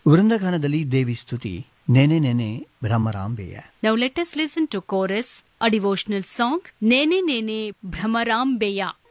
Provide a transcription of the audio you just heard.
ವೃಂದಗಾನದಲ್ಲಿ ದೇವಿ ಸ್ತುತಿ ನೇನೆ ನೇನೆ ಭ್ರಮರಾಂಬೆಯ. Now let us listen to chorus, a devotional song, Nene Nene Bhramarambeya.